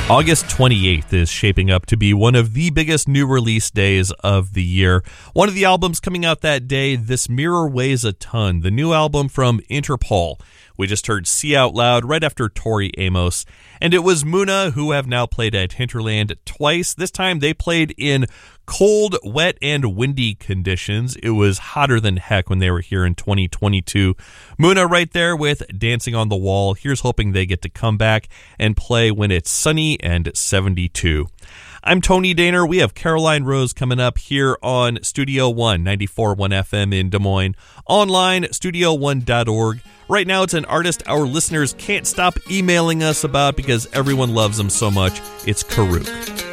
August 28th is shaping up to be one of the biggest new release days of the year. One of the albums coming out that day, This Mirror Weighs a Ton, the new album from Interpol. We just heard See Out Loud right after Tori Amos. And it was Muna, who have now played at Hinterland twice. This time they played in cold, wet, and windy conditions. It was hotter than heck when they were here in 2022. Muna right there with Dancing on the Wall. Here's hoping they get to come back and play when it's sunny and 72. I'm Tony Daner. We have Caroline Rose coming up here on Studio One, 94.1 FM in Des Moines. Online, studio1.org. Right now, it's an artist our listeners can't stop emailing us about because everyone loves them so much. It's Karuk.